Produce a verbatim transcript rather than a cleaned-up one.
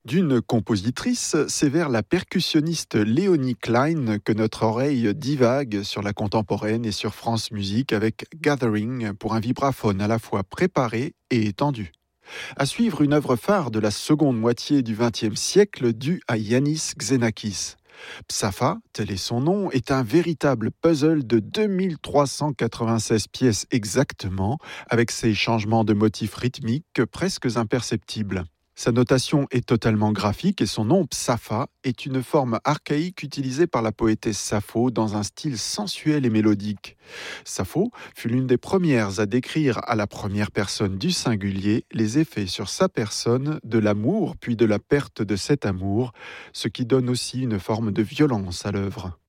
D'une compositrice, c'est vers la percussionniste Léonie Klein que notre oreille divague sur la contemporaine et sur France Musique avec Gathering pour un vibraphone à la fois préparé et étendu. À suivre une œuvre phare de la seconde moitié du vingtième siècle due à Yannis Xenakis. Psafa, tel est son nom, est un véritable puzzle de deux mille trois cent quatre-vingt-seize pièces exactement, avec ses changements de motifs rythmiques presque imperceptibles. Sa notation est totalement graphique et son nom, Psafa, est une forme archaïque utilisée par la poétesse Sappho dans un style sensuel et mélodique. Sappho fut l'une des premières à décrire à la première personne du singulier les effets sur sa personne de l'amour puis de la perte de cet amour, ce qui donne aussi une forme de violence à l'œuvre.